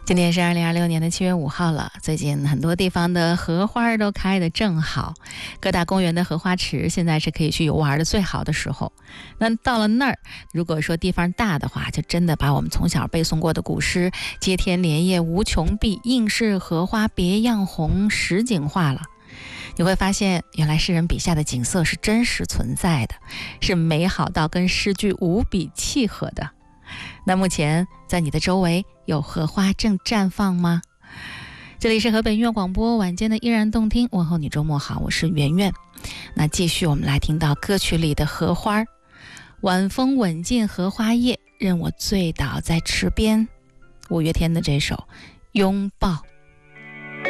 今天是2026年的7月5号了，最近很多地方的荷花都开得正好，各大公园的荷花池现在是可以去游玩的最好的时候。那到了那儿，如果说地方大的话，就真的把我们从小背诵过的古诗“接天莲叶无穷碧，应是荷花别样红”实景化了。你会发现，原来诗人笔下的景色是真实存在的，是美好到跟诗句无比契合的。那目前在你的周围有荷花正绽放吗？这里是河北音乐广播晚间的依然动听，问候你周末好，我是圆圆。那继续我们来听到歌曲里的荷花。晚风吻尽荷花叶，任我醉倒在池边。五月天的这首拥抱。